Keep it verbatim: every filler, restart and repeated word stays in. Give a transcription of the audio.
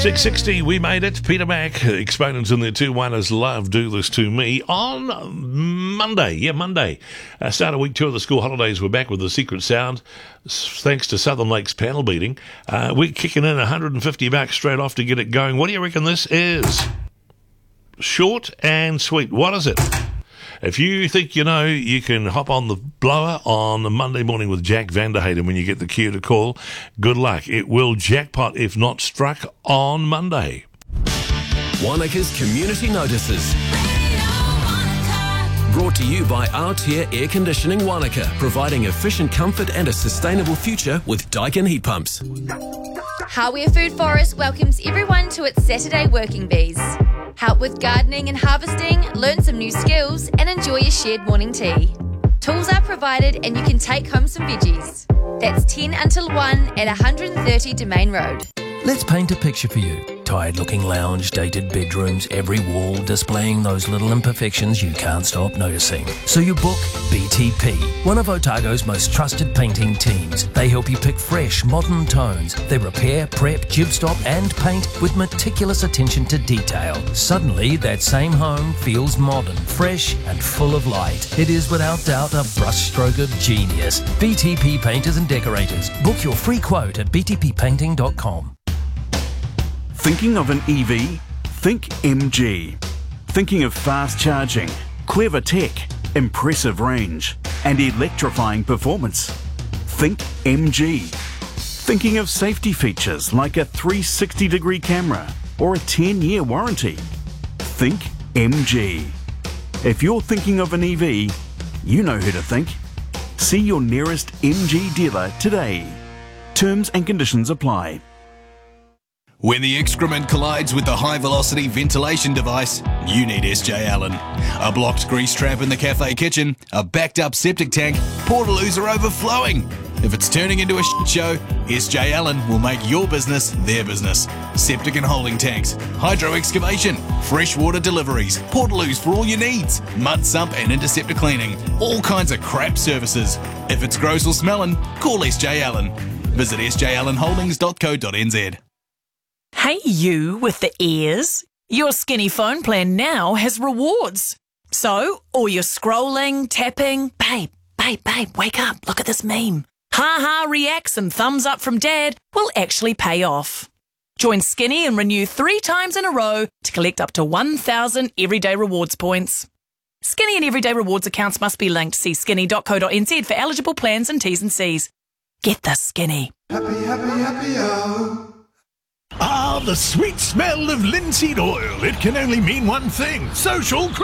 six sixty, we made it. Peter Mac, exponents in there too. One is Love, Do This To Me on Monday. Yeah, Monday. Uh, start of week two of the school holidays. We're back with The Secret Sound. Thanks to Southern Lakes panel beating. Uh, we're kicking in one hundred fifty bucks straight off to get it going. What do you reckon this is? Short and sweet. What is it? If you think you know, you can hop on the blower on a Monday morning with Jack Vanderhayden when you get the cue to call. Good luck. It will jackpot if not struck on Monday. Wanaka's Community Notices. Brought to you by Aotea Air Conditioning Wanaka, providing efficient comfort and a sustainable future with Daikin heat pumps. Hawea Food Forest welcomes everyone to its Saturday Working Bees. Help with gardening and harvesting, learn some new skills, and enjoy a shared morning tea. Tools are provided and you can take home some veggies. That's ten until one at one hundred thirty Domain Road. Let's paint a picture for you. Tired-looking lounge, dated bedrooms, every wall displaying those little imperfections you can't stop noticing. So you book B T P, one of Otago's most trusted painting teams. They help you pick fresh, modern tones. They repair, prep, jib stop and paint with meticulous attention to detail. Suddenly, that same home feels modern, fresh and full of light. It is without doubt a brushstroke of genius. B T P Painters and Decorators. Book your free quote at b t p painting dot com. Thinking of an E V? Think M G. Thinking of fast charging, clever tech, impressive range, and electrifying performance? Think M G. Thinking of safety features like a three hundred sixty degree camera or a ten year warranty? Think M G. If you're thinking of an E V, you know who to think. See your nearest M G dealer today. Terms and conditions apply. When the excrement collides with the high-velocity ventilation device, you need S J Allen. A blocked grease trap in the cafe kitchen, a backed-up septic tank, portaloos are overflowing. If it's turning into a shit show, S J Allen will make your business their business. Septic and holding tanks, hydro excavation, freshwater deliveries, portaloos for all your needs, mud sump and interceptor cleaning, all kinds of crap services. If it's gross or smelling, call S J Allen. Visit s j allen holdings dot co dot n z. Hey you with the ears. Your Skinny phone plan now has rewards. So, all your scrolling, tapping, babe, babe, babe, wake up, look at this meme. Ha-ha reacts and thumbs up from dad will actually pay off. Join Skinny and renew three times in a row to collect up to one thousand Everyday Rewards points. Skinny and Everyday Rewards accounts must be linked. See skinny dot co dot n z for eligible plans and T's and C's. Get this, Skinny. Happy, happy, happy, oh. Ah, the sweet smell of linseed oil. It can only mean one thing. Social